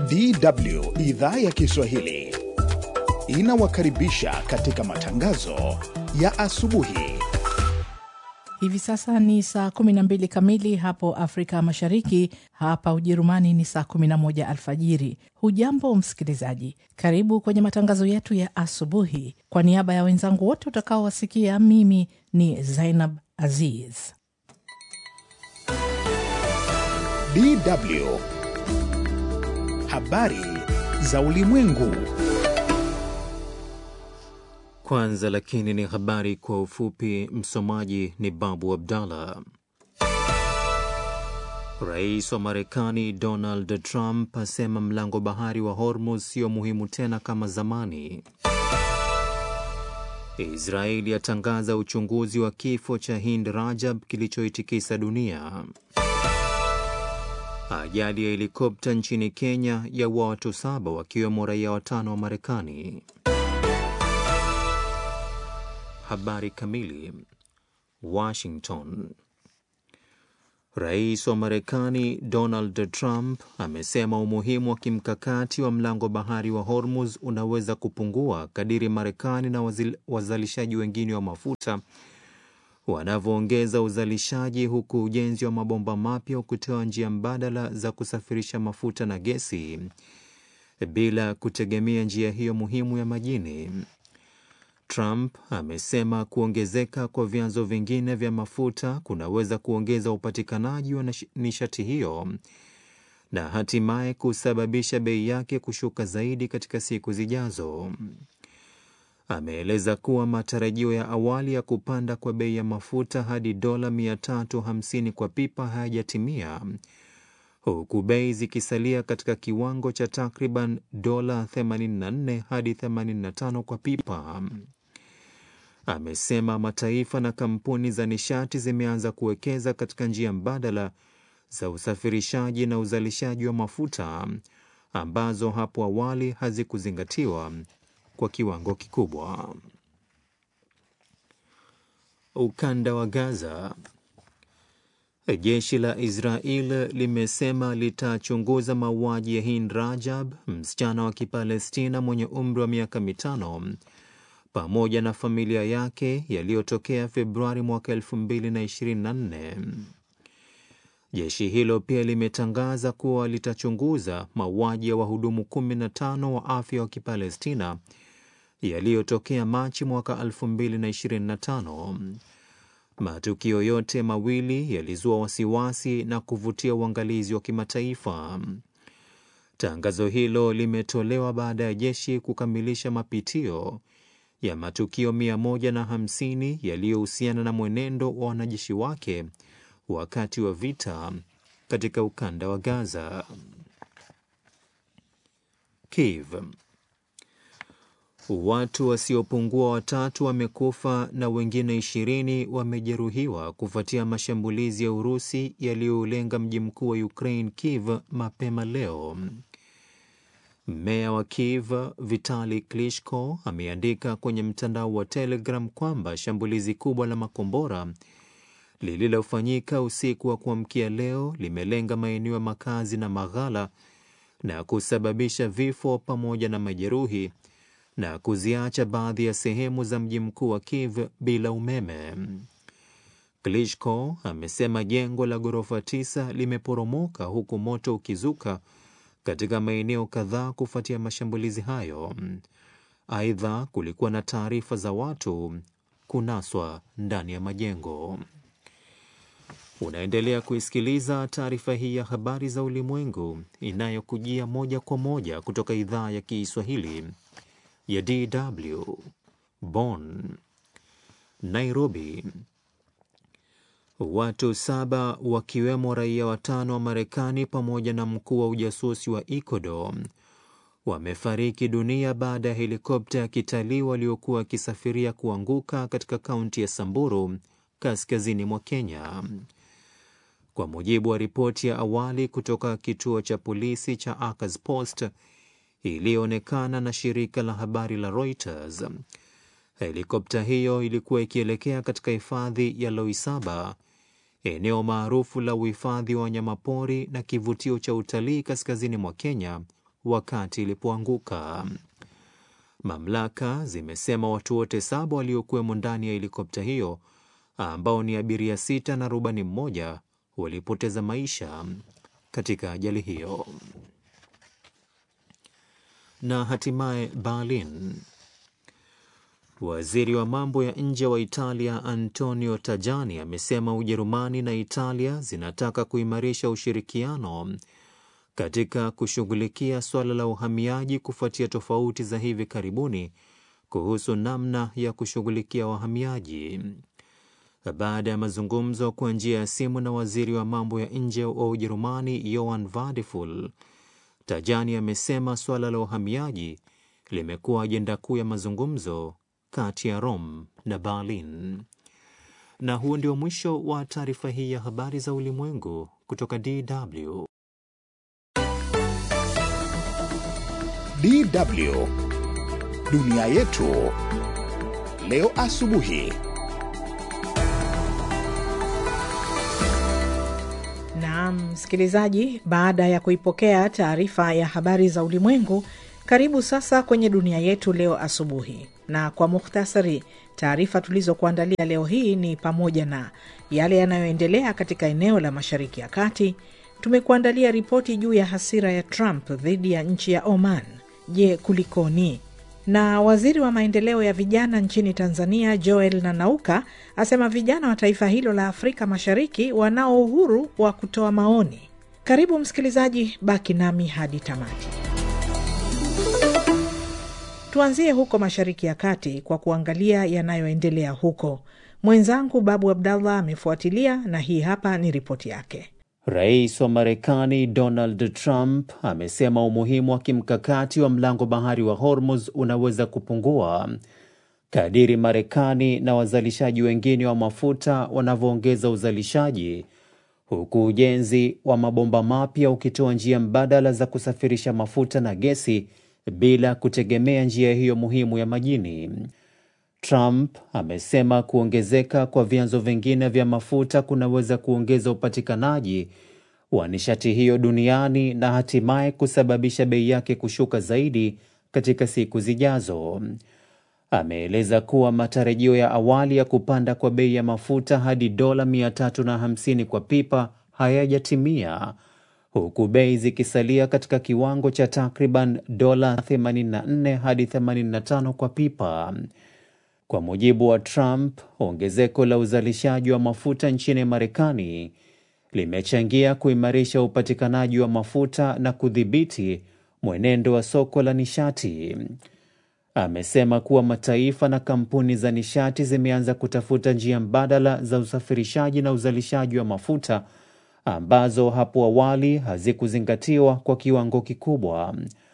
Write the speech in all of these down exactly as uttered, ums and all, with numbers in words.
D W idhaa ya Kiswahili inawakaribisha katika matangazo ya asubuhi. Hivi sasa ni saa kumi na mbili kamili hapo Afrika Mashariki, hapa Ujerumani ni saa kumi na moja alfajiri. Hujambo msikilizaji, karibu kwenye matangazo yetu ya asubuhi. Kwa niaba ya wenzangu wote utakaowasikia, mimi ni Zainab Aziz. D W habari za ulimwengu. Kwanza lakini ni habari kwa ufupi. Msomaji ni Babu Abdallah. Rais wa Marekani Donald Trump asema mlango bahari wa Hormuz sio muhimu tena kama zamani. Israeli yatangaza uchunguzi wa kifo cha Hind Rajab kilichoitikisa dunia. Ajali ya helikopta nchini Kenya yaua watu saba wakiwemo raia watano wa Marekani. Habari kamili. Washington. Rais wa Marekani Donald Trump amesema umuhimu wa kimkakati wa mlango bahari wa Hormuz unaweza kupungua kadiri Marekani na wazil, wazalishaji wengine wa mafuta wanavyoongeza uzalishaji, huku ujenzi wa mabomba mapya kutoa njia mbadala za kusafirisha mafuta na gesi bila kutegemea njia hiyo muhimu ya majini. Trump amesema kuongezeka kwa vyanzo vingine vya mafuta kunaweza kuongeza upatikanaji wa nishati hiyo na hatimaye kusababisha bei yake kushuka zaidi katika siku zijazo. Ameeleza kuwa matarajio ya awali ya kupanda kwa bei ya mafuta hadi dola mia tatu hamsini kwa pipa hayajatimia, huku bei zikisalia katika kiwango cha takriban dola themanini na nne hadi themanini na tano kwa pipa. Amesema mataifa na kampuni za nishati zimeanza kuwekeza katika njia mbadala za usafirishaji na uzalishaji wa mafuta ambazo hapo awali hazikuzingatiwa kwa kiwango kikubwa. Ukanda wa Gaza. Jeshi la Israel limesema litachunguza mauaji ya Hind Rajab, msichana wa Kipalestina mwenye umri wa miaka mitano, pamoja na familia yake, yaliyotokea Februari mwaka elfu mbili na ishirini na nne. Jeshi hilo pia limetangaza kuwa litachunguza mauaji ya wahudumu kumi na tano wa afya wa Kipalestina yaliyotokea Machi mwaka elfu mbili na ishirini na tano. Matukio yote mawili yalizua wasiwasi na kuvutia uangalizi wa kimataifa. Tangazo hilo limetolewa baada ya jeshi kukamilisha mapitio ya matukio mia moja na hamsini yaliyohusiana na mwenendo wa wanajeshi wake wakati wa vita katika ukanda wa Gaza. Kiev. Watu wasiopungua watatu wamekufa na wengine ishirini wamejeruhiwa kufuatia mashambulizi ya Urusi yaliyolenga mji mkuu wa Ukraine, Kiev, mapema leo. Meya wa Kiev, Vitali Klitschko, ameandika kwenye mtandao wa Telegram kwamba shambulizi kubwa la makombora lililofanyika usiku wa kuamkia leo limelenga maeneo ya makazi na maghala na kusababisha vifo pamoja na majeruhi na kuziacha baadhi ya sehemu za mji mkuu wa Kiev bila umeme. Klitschko amesema jengo la ghorofa tisa limeporomoka huku moto ukizuka katika maeneo kadhaa kufuatia mashambulizi hayo. Aidha, kulikuwa na taarifa za watu kunaswa ndani ya majengo. Unaendelea kuisikiliza taarifa hii ya habari za ulimwengu inayokujia moja kwa moja kutoka idhaa ya Kiswahili ya D W. Bonn. Nairobi. Watu saba wakiwemo raia watano wa Marekani pamoja na mkuu wa ujasusi wa Ecuador wamefariki dunia baada ya helikopta ya kitalii waliokuwa wakisafiria kuanguka katika kaunti ya Samburu, kaskazini mwa Kenya. Kwa mujibu wa ripoti ya awali kutoka kituo cha polisi cha Arcas Post iliyoonekana na shirika la habari la Reuters, helikopta hiyo ilikuwa ikielekea katika hifadhi ya Loisaba, eneo maarufu la uhifadhi wa wanyamapori na kivutio cha utalii kaskazini mwa Kenya, wakati ilipoanguka. Mamlaka zimesema watu wote saba waliokuwemo ndani ya helikopta hiyo, ambao ni abiria sita na rubani mmoja, walipoteza maisha katika ajali hiyo. Na hatimaye Berlin. Waziri wa mambo ya nje wa Italia Antonio Tajani amesema Ujerumani na Italia zinataka kuimarisha ushirikiano katika kushughulikia suala la uhamiaji kufuatia tofauti za hivi karibuni kuhusu namna ya kushughulikia wahamiaji. Baada ya mazungumzo kwa njia ya simu na waziri wa mambo ya nje wa Ujerumani Johann Wadephul, Tajani amesema suala la uhamiaji limekuwa ajenda kuu ya mazungumzo kati ya Rome na Berlin. Na huo ndio mwisho wa taarifa hii ya habari za ulimwengu kutoka D W. D W Dunia Yetu leo asubuhi. Naam, msikilizaji, baada ya kuipokea taarifa ya habari za ulimwengu, karibu sasa kwenye Dunia Yetu leo asubuhi. Na kwa mukhtasari, taarifa tulizokuandalia leo hii ni pamoja na yale yanayoendelea katika eneo la Mashariki ya Kati. Tumekuandalia ripoti juu ya hasira ya Trump dhidi ya nchi ya Oman. Je, kulikoni? Na waziri wa maendeleo ya vijana nchini Tanzania Joel Nanauka asema vijana wa taifa hilo la Afrika Mashariki wanao uhuru wa kutoa maoni. Karibu msikilizaji, baki nami hadi tamati. Tuanzie huko Mashariki ya Kati kwa kuangalia yanayoendelea huko. Mwenzangu Babu Abdallah amefuatilia na hii hapa ni ripoti yake. Rais wa Marekani Donald Trump amesema umuhimu wa kimkakati wa mlango bahari wa Hormuz unaweza kupungua kadiri Marekani na wazalishaji wengine wa mafuta wanavyoongeza uzalishaji, huku ujenzi wa mabomba mapya ukitoa njia mbadala za kusafirisha mafuta na gesi bila kutegemea njia hiyo muhimu ya majini. Trump amesema kuongezeka kwa vyanzo vingine vya mafuta kunaweza kuongeza upatikanaji wa nishati hiyo duniani na hatimaye kusababisha bei yake kushuka zaidi katika siku zijazo. Ameeleza kuwa matarajio ya awali ya kupanda kwa bei ya mafuta hadi dola mia tatu na hamsini kwa pipa hayajatimia, huku bei zikisalia katika kiwango cha takriban dola themanini na nne hadi themanini na tano kwa pipa. Kwa mujibu wa Trump, ongezeko la uzalishaji wa mafuta nchini Marekani limechangia kuimarisha upatikanaji wa mafuta na kudhibiti mwenendo wa soko la nishati. Amesema kuwa mataifa na kampuni za nishati zimeanza kutafuta njia mbadala za usafirishaji na uzalishaji wa mafuta ambazo hapo awali hazikuzingatiwa kwa kiwango kikubwa.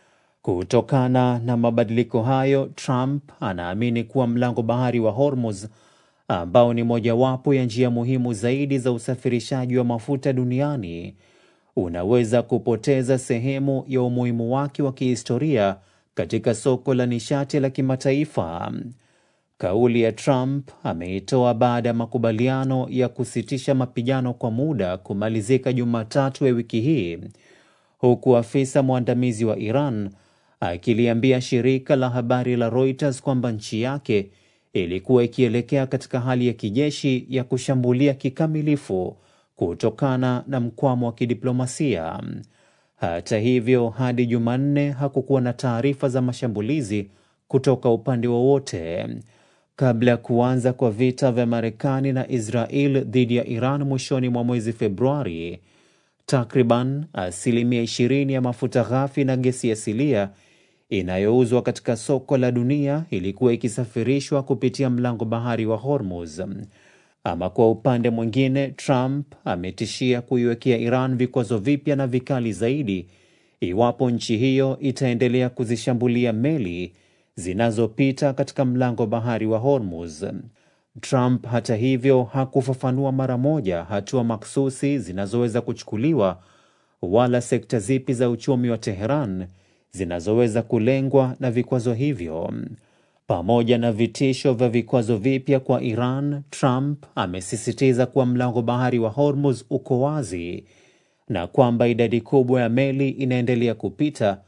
Kutokana na mabadiliko hayo, Trump anaamini kuwa mlango bahari wa Hormuz, ambao ni mojawapo ya njia muhimu zaidi za usafirishaji wa mafuta duniani, unaweza kupoteza sehemu ya umuhimu wake wa kihistoria katika soko la nishati la kimataifa. Kauli ya Trump ameitoa baada ya makubaliano ya kusitisha mapigano kwa muda kumalizika Jumatatu ya wiki hii, huku afisa mwandamizi wa Iran akiliambia shirika la habari la Reuters kwamba nchi yake ilikuwa ikielekea katika hali ya kijeshi ya kushambulia kikamilifu kutokana na mkwamo wa kidiplomasia. Hata hivyo, hadi Jumanne hakukuwa na taarifa za mashambulizi kutoka upande wowote. Kabla ya kuanza kwa vita vya Marekani na Israel dhidi ya Iran mwishoni mwa mwezi Februari, takriban asilimia ishirini ya mafuta ghafi na gesi asilia inayouzwa katika soko la dunia ilikuwa ikisafirishwa kupitia mlango bahari wa Hormuz. Ama kwa upande mwingine, Trump ametishia kuiwekea Iran vikwazo vipya na vikali zaidi iwapo nchi hiyo itaendelea kuzishambulia meli zinazopita katika mlango bahari wa Hormuz. Trump hata hivyo hakufafanua mara moja hatua maksusi zinazoweza kuchukuliwa wala sekta zipi za uchumi wa Teheran zinazoweza kulengwa na vikwazo hivyo. Pamoja na vitisho vya vikwazo vipya kwa Iran, Trump amesisitiza kuwa mlango bahari wa Hormuz uko wazi na kwamba idadi kubwa ya meli inaendelea kupita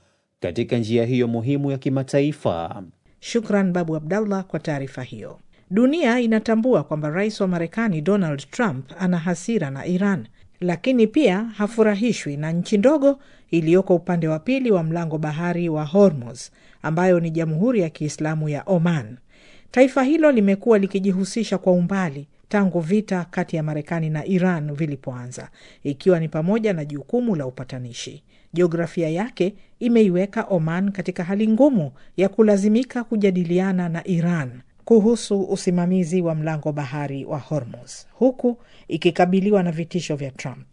katika njia hiyo muhimu ya kimataifa. Shukran Babu Abdallah kwa taarifa hiyo. Dunia inatambua kwamba rais wa Marekani Donald Trump ana hasira na Iran, lakini pia hafurahishwi na nchi ndogo iliyoko upande wa pili wa mlango bahari wa Hormuz, ambayo ni Jamhuri ya Kiislamu ya Oman. Taifa hilo limekuwa likijihusisha kwa umbali tangu vita kati ya Marekani na Iran vilipoanza, ikiwa ni pamoja na jukumu la upatanishi. Jiografia yake imeiweka Oman katika hali ngumu ya kulazimika kujadiliana na Iran kuhusu usimamizi wa mlango bahari wa Hormuz, huku ikikabiliwa na vitisho vya Trump.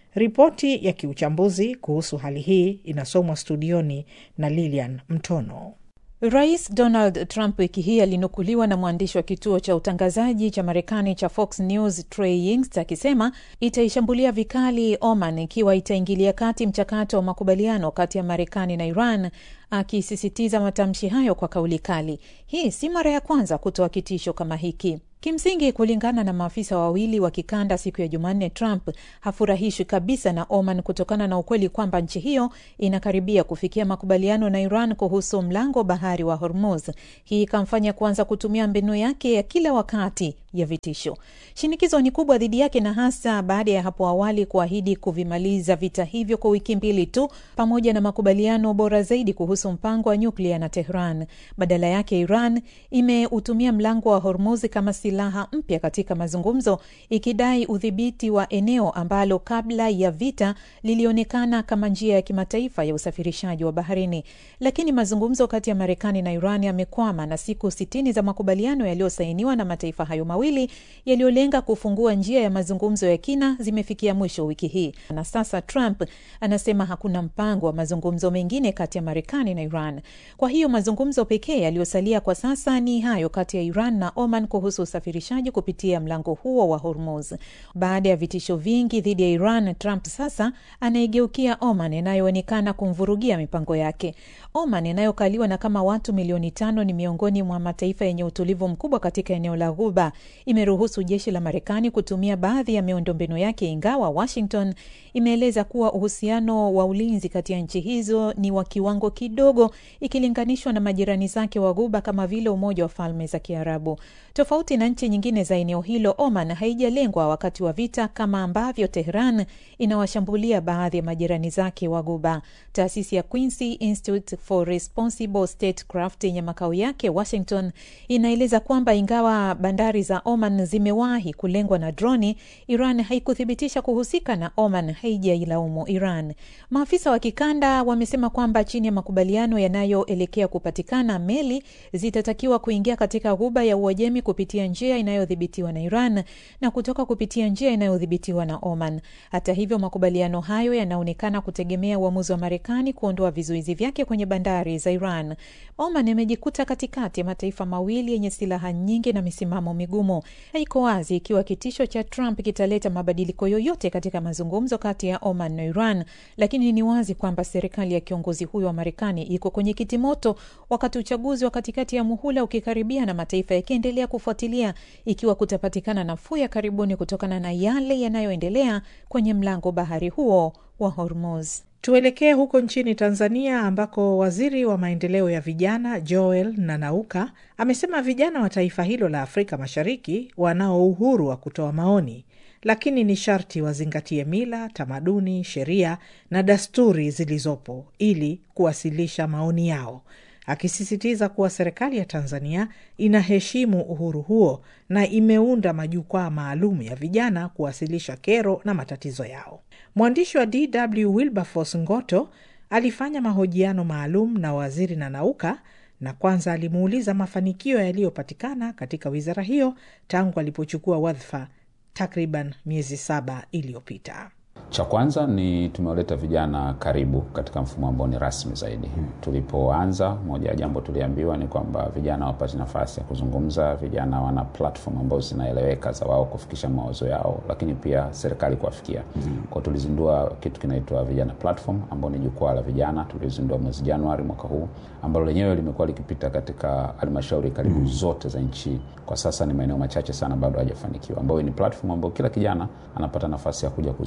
Ripoti ya kiuchambuzi kuhusu hali hii inasomwa studioni na Lilian Mtono. Rais Donald Trump wiki hii alinukuliwa na mwandishi wa kituo cha utangazaji cha Marekani cha Fox News Trey Yingst akisema itaishambulia vikali Oman ikiwa itaingilia kati mchakato wa makubaliano kati ya Marekani na Iran, akisisitiza matamshi hayo kwa kauli kali. Hii si mara ya kwanza kutoa kitisho kama hiki. Kimsingi, kulingana na maafisa wawili wa kikanda siku ya Jumanne, Trump hafurahishwi kabisa na Oman kutokana na ukweli kwamba nchi hiyo inakaribia kufikia makubaliano na Iran kuhusu mlango bahari wa Hormuz. Hii ikamfanya kuanza kutumia mbinu yake ya kila wakati ya vitisho. Shinikizo ni kubwa dhidi yake, na hasa baada ya hapo awali kuahidi kuvimaliza vita hivyo kwa wiki mbili tu, pamoja na makubaliano bora zaidi kuhusu mpango wa nyuklia na Tehran. Badala yake, Iran imeutumia mlango wa Hormuz kama silaha mpya katika mazungumzo, ikidai udhibiti wa eneo ambalo kabla ya vita lilionekana kama njia ya kimataifa ya usafirishaji wa baharini. Lakini mazungumzo kati ya Marekani na Iran yamekwama, na siku sitini za makubaliano yaliyosainiwa na mataifa hayo mawili yaliyolenga kufungua njia ya mazungumzo ya kina zimefikia mwisho wiki hii. Na sasa Trump anasema hakuna mpango wa mazungumzo mengine kati ya Marekani na Iran. Kwa hiyo mazungumzo pekee yaliyosalia kwa sasa ni hayo kati ya Iran na Oman kuhusu usafirishaji kupitia mlango huo wa Hormuz. Baada ya vitisho vingi dhidi ya Iran, Trump sasa anaigeukia Oman inayoonekana kumvurugia mipango yake. Oman inayokaliwa na kama watu milioni tano ni miongoni mwa mataifa yenye utulivu mkubwa katika eneo la Ghuba. Imeruhusu jeshi la Marekani kutumia baadhi ya miundombinu yake, ingawa Washington imeeleza kuwa uhusiano wa ulinzi kati ya nchi hizo ni wa kiwango kidogo ikilinganishwa na majirani zake wa Ghuba kama vile Umoja wa Falme za Kiarabu. Tofauti na nchi nyingine za eneo hilo, Oman haijalengwa wakati wa vita kama ambavyo Tehran inawashambulia baadhi ya majirani zake wa Ghuba. Taasisi ya Quincy Institute for Responsible Statecraft yenye makao yake Washington inaeleza kwamba ingawa bandari za Oman zimewahi kulengwa na droni, Iran haikuthibitisha kuhusika na Oman haijailaumu Iran. Maafisa wa kikanda wamesema kwamba chini ya makubaliano yanayoelekea kupatikana, meli zitatakiwa kuingia katika Ghuba ya Uajemi kupitia njia inayodhibitiwa na Iran na kutoka kupitia njia inayodhibitiwa na Oman. Hata hivyo, makubaliano hayo yanaonekana kutegemea uamuzi wa Marekani kuondoa vizuizi vyake kwenye bandari za Iran. Oman imejikuta katikati ya mataifa mawili yenye silaha nyingi na misimamo migumu. Haiko wazi ikiwa kitisho cha Trump kitaleta mabadiliko yoyote katika mazungumzo kati ya Oman na Iran, lakini ni wazi kwamba serikali ya kiongozi huyo wa Marekani iko kwenye kitimoto wakati uchaguzi wa katikati ya muhula ukikaribia, na mataifa yakiendelea kufuatilia ikiwa kutapatikana nafuu ya karibuni kutokana na yale yanayoendelea kwenye mlango bahari huo wa Hormuz. Tuelekee huko nchini Tanzania ambako waziri wa maendeleo ya vijana Joel Nanauka amesema vijana wa taifa hilo la Afrika Mashariki wanao uhuru wa kutoa maoni, lakini ni sharti wazingatie mila, tamaduni, sheria na dasturi zilizopo ili kuwasilisha maoni yao, akisisitiza kuwa serikali ya Tanzania inaheshimu uhuru huo na imeunda majukwaa maalum ya vijana kuwasilisha kero na matatizo yao. Mwandishi wa D W Wilberforce Ngoto alifanya mahojiano maalum na waziri Nanauka, na kwanza alimuuliza mafanikio yaliyopatikana katika wizara hiyo tangu alipochukua wadhifa takriban miezi saba iliyopita. Cha kwanza ni tumeoleta vijana karibu katika mfumo ambao ni rasmi zaidi. Hmm. Tulipoanza, moja ya jambo tuliambiwa ni kwamba vijana wapate nafasi ya kuzungumza, vijana wana platform ambazo zinaeleweka za wao kufikisha mawazo yao, lakini pia serikali kuwafikia. Hmm. Kwa tulizindua kitu kinaitwa Vijana Platform ambao ni jukwaa la vijana, tulizindua mwezi Januari mwaka huu, ambalo lenyewe limekuwa likipita katika halmashauri karibu hmm. zote za nchi. Kwa sasa ni maeneo machache sana bado hajafanikiwa, ambao ni platform ambayo kila kijana anapata nafasi ya kuja kuzungumza.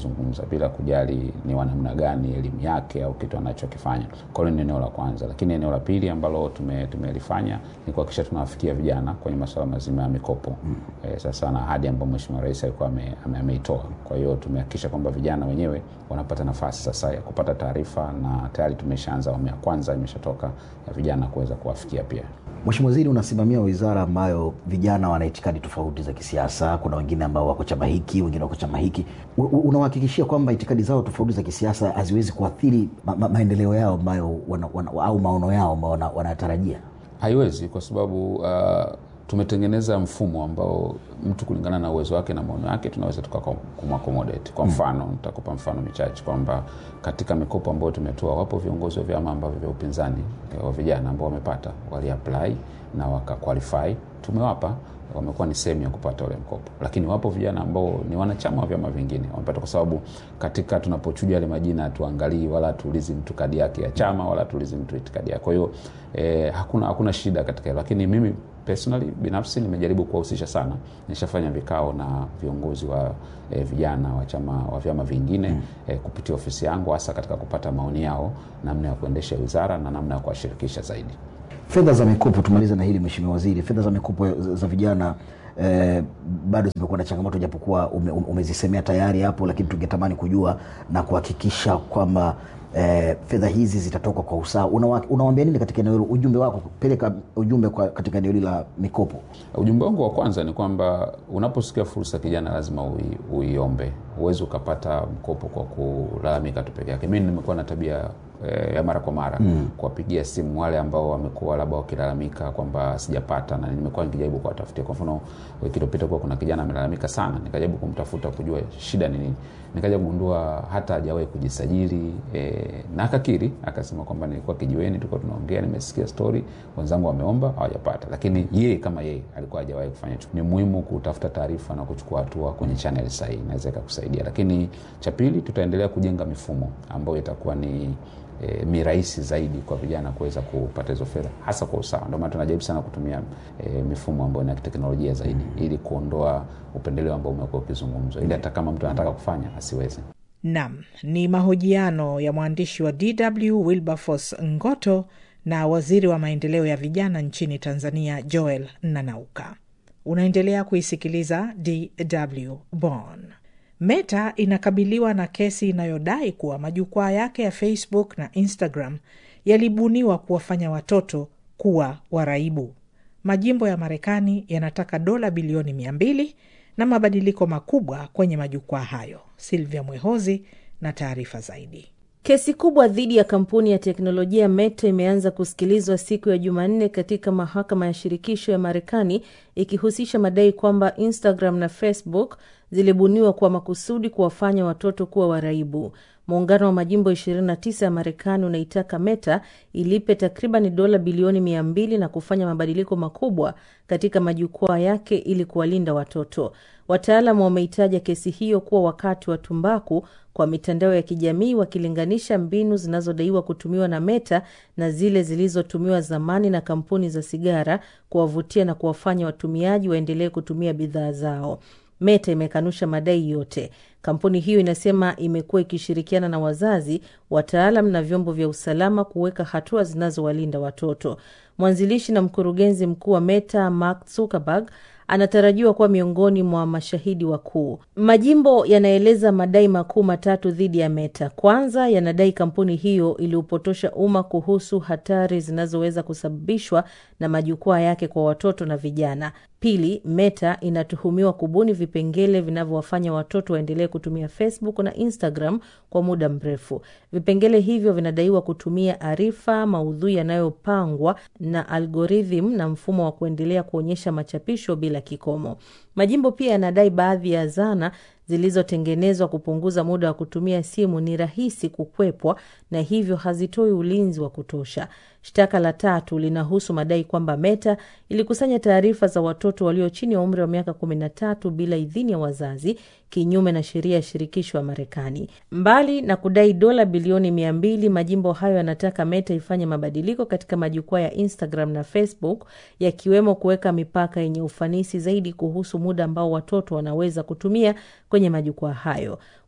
kuzungumza bila kujali ni wanamna gani elimu yake au kitu anachokifanya. Kwa hiyo ni eneo la kwanza. Lakini eneo la pili ambalo tume tumelifanya ni kuhakikisha tunawafikia vijana kwenye masuala mazima ya mikopo. Mm. E, sasa na ahadi ambayo Mheshimiwa Rais alikuwa ameitoa. Ame, kwa hiyo tumehakikisha kwamba vijana wenyewe wanapata nafasi sasa ya kupata taarifa, na tayari tumeshaanza awamu ya kwanza imeshatoka ya vijana kuweza kuwafikia pia. Mheshimiwa Waziri, unasimamia wizara ambayo vijana wana itikadi tofauti za kisiasa. Kuna wengine ambao wako chama hiki, wengine wako chama hiki. Unahakikishia kwamba itikadi zao tofauti za kisiasa haziwezi kuathiri ma ma maendeleo yao ambayo wana, wana, au maono yao ambao wanatarajia? Haiwezi, kwa sababu uh, tumetengeneza mfumo ambao mtu kulingana na uwezo wake na maono yake tunaweza tukakumaccommodate. Kwa mfano, nitakupa mfano michache kwamba katika mikopo ambayo tumetoa wapo viongozi wa vyama ambavyo vya upinzani wa vijana ambao wamepata, wali apply na waka qualify, tumewapa, wamekuwa ni sehemu ya kupata ule mkopo. Lakini wapo vijana ambao ni wanachama wa vyama vingine wamepata, kwa sababu katika tunapochuja ile majina tuangalie wala tuulizi mtu kadi yake ya chama wala tuulizi mtu itikadi yake. Kwa hiyo eh, hakuna hakuna shida katika hilo. Lakini mimi personally binafsi nimejaribu kuwahusisha sana. Nishafanya vikao na viongozi wa eh, vijana wa chama wa vyama vingine mm. eh, kupitia ofisi yangu, hasa katika kupata maoni yao namna ya kuendesha wizara na namna ya kuwashirikisha zaidi. Fedha za mikopo, tumaliza na hili Mheshimiwa Waziri. Fedha za mikopo za vijana eh, bado zimekuwa na changamoto, japokuwa ume, umezisemea tayari hapo, lakini tungetamani kujua na kuhakikisha kwamba eh, fedha hizi zitatoka kwa usawa. Unawaambia nini katika eneo hilo? Ujumbe wako, peleka ujumbe kwa katika eneo hili la mikopo. Ujumbe wangu wa kwanza ni kwamba unaposikia fursa kijana lazima ui, uiombe. Uwezo ukapata mkopo kwa kulalamika tu peke yake. Mimi nimekuwa na tabia e, ya mara kwa mara mm. kuwapigia simu wale ambao wamekuwa labda wakilalamika kwamba sijapata, na nimekuwa nikijaribu kuwatafutia. Kwa mfano wiki iliyopita kwa kuna kijana amelalamika sana, nikajaribu kumtafuta kujua shida ni nini. Nikaja kugundua hata hajawahi kujisajili e, na akakiri akasema kwamba nilikuwa kijiweni tulikuwa tunaongea, nimesikia story wenzangu wameomba hawajapata, lakini yeye kama yeye alikuwa hajawahi kufanya hicho. Ni muhimu kutafuta taarifa na kuchukua hatua kwenye channel sahihi, inaweza kukusaidia. Lakini cha pili, tutaendelea kujenga mifumo ambayo itakuwa ni E, mirahisi zaidi kwa vijana kuweza kupata hizo fedha hasa kwa usawa. Ndio maana tunajaribu sana kutumia e, mifumo ambayo ni teknolojia zaidi mm. ili kuondoa upendeleo ambao umekuwa ukizungumzwa, ili hata kama mtu anataka kufanya asiweze. Naam, ni mahojiano ya mwandishi wa D W Wilberforce Ngoto na waziri wa maendeleo ya vijana nchini Tanzania Joel Nanauka. Unaendelea kuisikiliza D W Bonn. Meta inakabiliwa na kesi inayodai kuwa majukwaa yake ya Facebook na Instagram yalibuniwa kuwafanya watoto kuwa waraibu. Majimbo ya Marekani yanataka dola bilioni mia mbili na mabadiliko makubwa kwenye majukwaa hayo. Silvia Mwehozi na taarifa zaidi. Kesi kubwa dhidi ya kampuni ya teknolojia Meta imeanza kusikilizwa siku ya Jumanne katika mahakama ya shirikisho ya Marekani, ikihusisha madai kwamba Instagram na Facebook zilibuniwa kwa makusudi kuwafanya watoto kuwa waraibu. Muungano wa majimbo ishirini na tisa ya Marekani unaitaka Meta ilipe takriban dola bilioni mia mbili na kufanya mabadiliko makubwa katika majukwaa yake ili kuwalinda watoto. Wataalamu wameitaja kesi hiyo kuwa wakati wa tumbaku kwa mitandao ya kijamii, wakilinganisha mbinu zinazodaiwa kutumiwa na Meta na zile zilizotumiwa zamani na kampuni za sigara kuwavutia na kuwafanya watumiaji waendelee kutumia bidhaa zao. Meta imekanusha madai yote. Kampuni hiyo inasema imekuwa ikishirikiana na wazazi, wataalam na vyombo vya usalama kuweka hatua zinazowalinda watoto. Mwanzilishi na mkurugenzi mkuu wa Meta, Mark Zuckerberg, anatarajiwa kuwa miongoni mwa mashahidi wakuu. Majimbo yanaeleza madai makuu matatu dhidi ya Meta. Kwanza, yanadai kampuni hiyo iliupotosha umma kuhusu hatari zinazoweza kusababishwa na majukwaa yake kwa watoto na vijana. Pili, Meta inatuhumiwa kubuni vipengele vinavyowafanya watoto waendelee kutumia Facebook na Instagram kwa muda mrefu. Vipengele hivyo vinadaiwa kutumia arifa, maudhui yanayopangwa na algorithm na mfumo wa kuendelea kuonyesha machapisho bila kikomo. Majimbo pia yanadai baadhi ya zana zilizotengenezwa kupunguza muda wa kutumia simu ni rahisi kukwepwa na hivyo hazitoi ulinzi wa kutosha. Shtaka la tatu linahusu madai kwamba Meta ilikusanya taarifa za watoto walio chini ya umri wa miaka kumi na tatu bila idhini ya wazazi, kinyume na sheria ya shirikisho ya Marekani. Mbali na kudai dola bilioni mia mbili, majimbo hayo yanataka Meta ifanye mabadiliko katika majukwaa ya Instagram na Facebook, yakiwemo kuweka mipaka yenye ufanisi zaidi kuhusu muda ambao watoto wanaweza kutumia kwenye majukwaa hayo.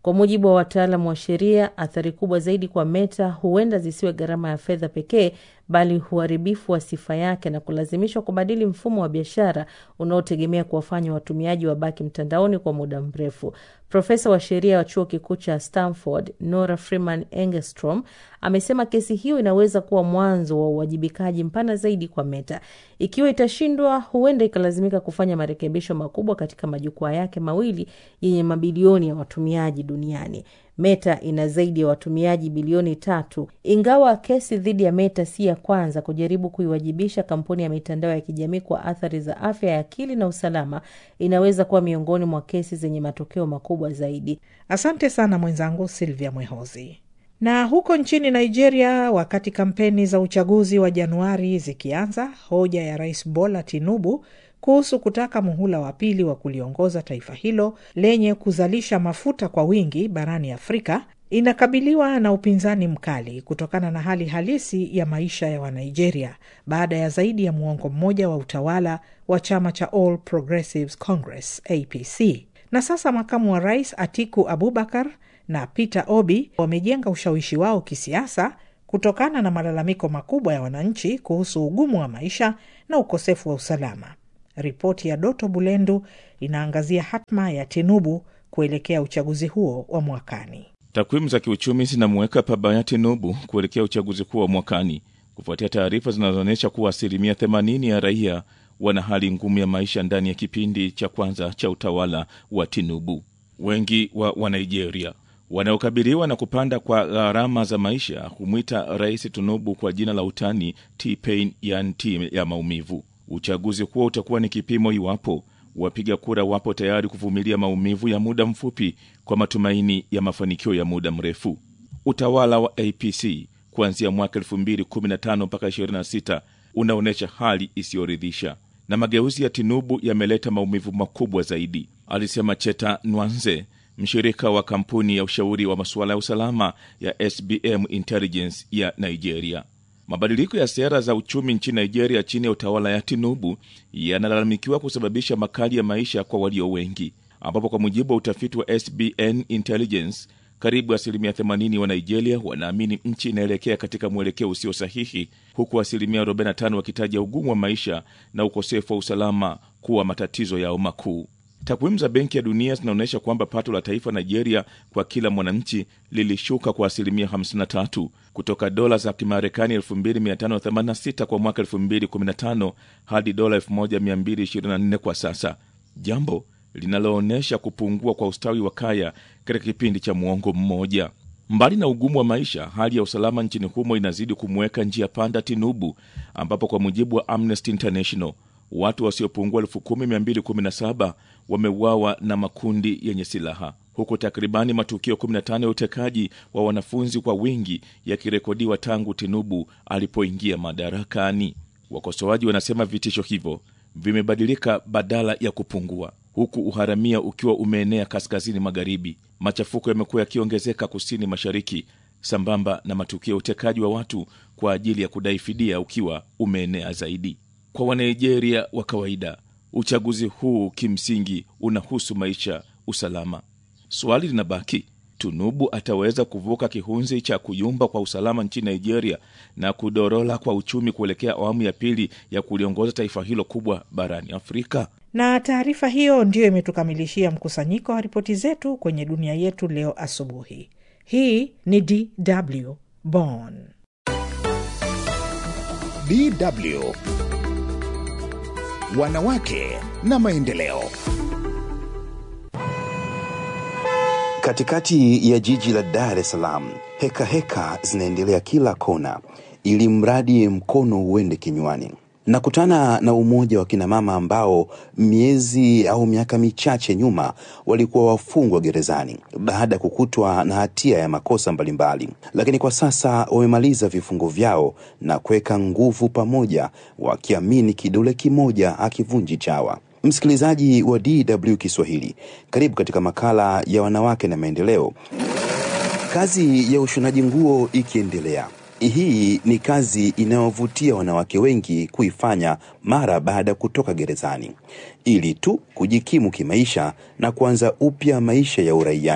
Kwa mujibu wa wataalamu wa sheria, athari kubwa zaidi kwa Meta huenda zisiwe gharama ya fedha pekee, bali uharibifu wa sifa yake na kulazimishwa kubadili mfumo wa biashara unaotegemea kuwafanya watumiaji wabaki mtandaoni kwa muda mrefu. Profesa wa sheria wa chuo kikuu cha Stanford, Nora Freeman Engstrom, amesema kesi hiyo inaweza kuwa mwanzo wa uwajibikaji mpana zaidi kwa Meta. Ikiwa itashindwa, huenda ikalazimika kufanya marekebisho makubwa katika majukwaa yake mawili yenye mabilioni ya watumiaji duniani. Meta ina zaidi ya watumiaji bilioni tatu. Ingawa kesi dhidi ya Meta si ya kwanza kujaribu kuiwajibisha kampuni ya mitandao ya kijamii kwa athari za afya ya akili na usalama, inaweza kuwa miongoni mwa kesi zenye matokeo makubwa zaidi. Asante sana mwenzangu Silvia Mwehozi. Na huko nchini Nigeria, wakati kampeni za uchaguzi wa Januari zikianza, hoja ya Rais Bola Tinubu kuhusu kutaka muhula wa pili wa kuliongoza taifa hilo lenye kuzalisha mafuta kwa wingi barani Afrika inakabiliwa na upinzani mkali kutokana na hali halisi ya maisha ya Wanigeria baada ya zaidi ya muongo mmoja wa utawala wa chama cha All Progressives Congress A P C. Na sasa makamu wa rais Atiku Abubakar na Peter Obi wamejenga ushawishi wao kisiasa kutokana na malalamiko makubwa ya wananchi kuhusu ugumu wa maisha na ukosefu wa usalama. Ripoti ya Doto Bulendu inaangazia hatma ya Tinubu kuelekea uchaguzi huo wa mwakani. Takwimu za kiuchumi zinamweka pabaya Tinubu kuelekea uchaguzi huo wa mwakani, kufuatia taarifa zinazoonyesha kuwa asilimia themanini ya raia wana hali ngumu ya maisha ndani ya kipindi cha kwanza cha utawala wa Tinubu. Wengi wa Wanigeria wanaokabiliwa na kupanda kwa gharama za maisha humwita Rais Tinubu kwa jina la utani T-Pain, yani T ya maumivu. Uchaguzi huo utakuwa ni kipimo iwapo wapiga kura wapo tayari kuvumilia maumivu ya muda mfupi kwa matumaini ya mafanikio ya muda mrefu. Utawala wa A P C kuanzia mwaka elfu mbili kumi na tano mpaka ishirini na sita unaonesha hali isiyoridhisha, na mageuzi ya Tinubu yameleta maumivu makubwa zaidi, alisema Cheta Nwanze, mshirika wa kampuni ya ushauri wa masuala ya usalama ya S B M Intelligence ya Nigeria. Mabadiliko ya sera za uchumi nchini Nigeria chini ya utawala ya Tinubu yanalalamikiwa kusababisha makali ya maisha kwa walio wengi, ambapo kwa mujibu wa utafiti wa S B M Intelligence, karibu asilimia themanini wa Nigeria wanaamini nchi inaelekea katika mwelekeo usio sahihi, huku asilimia arobaini na tano wakitaja ugumu wa maisha na ukosefu wa usalama kuwa matatizo yao makuu. Takwimu za Benki ya Dunia zinaonyesha kwamba pato la taifa Nigeria kwa kila mwananchi lilishuka kwa asilimia hamsini na tatu kutoka dola za Kimarekani elfu mbili mia tano themanini na sita kwa mwaka elfu mbili kumi na tano hadi dola elfu moja mia mbili ishirini na nne kwa sasa, jambo linaloonyesha kupungua kwa ustawi wa kaya katika kipindi cha muongo mmoja. Mbali na ugumu wa maisha, hali ya usalama nchini humo inazidi kumweka njia panda Tinubu, ambapo kwa mujibu wa Amnesty International, watu wasiopungua elfu kumi mia mbili kumi na saba wameuawa na makundi yenye silaha, huku takribani matukio kumi na tano ya utekaji wa wanafunzi kwa wingi yakirekodiwa tangu Tinubu alipoingia madarakani. Wakosoaji wanasema vitisho hivyo vimebadilika badala ya kupungua, huku uharamia ukiwa umeenea kaskazini magharibi. Machafuko yamekuwa yakiongezeka kusini mashariki, sambamba na matukio ya utekaji wa watu kwa ajili ya kudai fidia ukiwa umeenea zaidi. Kwa Wanigeria wa kawaida, uchaguzi huu kimsingi unahusu maisha, usalama. Swali linabaki, Tinubu ataweza kuvuka kihunzi cha kuyumba kwa usalama nchini Nigeria na kudorola kwa uchumi kuelekea awamu ya pili ya kuliongoza taifa hilo kubwa barani Afrika? Na taarifa hiyo ndiyo imetukamilishia mkusanyiko wa ripoti zetu kwenye dunia yetu leo asubuhi. Hii ni D W Bonn. D W Wanawake na maendeleo. Katikati ya jiji la Dar es Salaam, heka heka zinaendelea kila kona, ili mradi mkono uende kinywani. Nakutana na umoja wa kina mama ambao miezi au miaka michache nyuma walikuwa wafungwa gerezani baada ya kukutwa na hatia ya makosa mbalimbali, lakini kwa sasa wamemaliza vifungo vyao na kuweka nguvu pamoja, wakiamini kidole kimoja akivunji chawa. Msikilizaji wa D W Kiswahili, karibu katika makala ya wanawake na maendeleo. Kazi ya ushonaji nguo ikiendelea, hii ni kazi inayovutia wanawake wengi kuifanya mara baada ya kutoka gerezani, ili tu kujikimu kimaisha na kuanza upya maisha ya uraiani.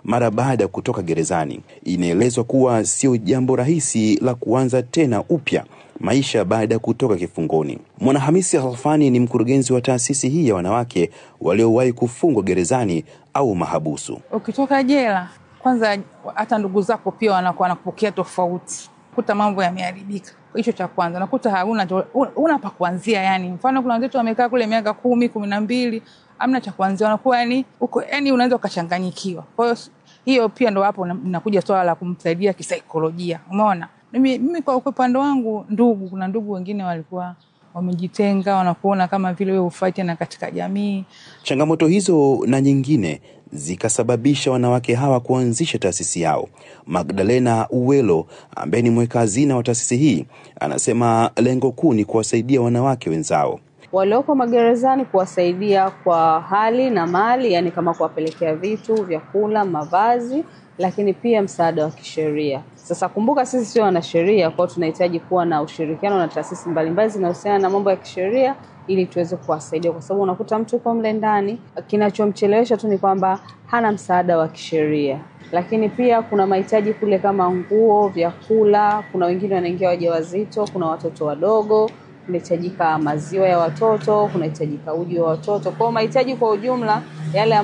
mara baada ya kutoka gerezani. Inaelezwa kuwa sio jambo rahisi la kuanza tena upya maisha baada ya kutoka kifungoni. Mwanahamisi Khalfani ni mkurugenzi wa taasisi hii ya wanawake waliowahi kufungwa gerezani au mahabusu. Ukitoka jela, kwanza hata ndugu zako pia wanakuwa wanakupokea tofauti. Kuta mambo yameharibika. Hicho cha kwanza. Nakuta hauna una pa kuanzia yani. Mfano kuna watoto wamekaa kule miaka kumi, kumi na mbili, hamna cha kuanzia. Wanakuwa yani uko yani unaweza ukachanganyikiwa. Kwa hiyo hiyo pia ndo hapo nakuja swala la kumsaidia kisaikolojia. Umeona? Mimi mimi kwa upande wangu ndugu, kuna ndugu wengine walikuwa wamejitenga, wanakuona kama vile wewe ufight na katika jamii. Changamoto hizo na nyingine zikasababisha wanawake hawa kuanzisha taasisi yao. Magdalena Uwelo, ambaye ni mweka hazina wa taasisi hii, anasema lengo kuu ni kuwasaidia wanawake wenzao walioko magerezani, kuwasaidia kwa hali na mali, yani kama kuwapelekea vitu, vyakula, mavazi, lakini pia msaada wa kisheria. Sasa kumbuka sisi sio wanasheria, kwa tunahitaji kuwa na ushirikiano na taasisi mbalimbali zinazohusiana na mambo ya kisheria ili tuweze kuwasaidia, kwa sababu unakuta mtu kwa mle ndani kinachomchelewesha tu ni kwamba hana msaada wa kisheria. Lakini pia kuna mahitaji kule kama nguo, vyakula, kuna wengine wanaingia wajawazito, kuna watoto wadogo, kunahitajika maziwa ya watoto, kunahitajika uji wa watoto. Kwa mahitaji kwa ujumla yale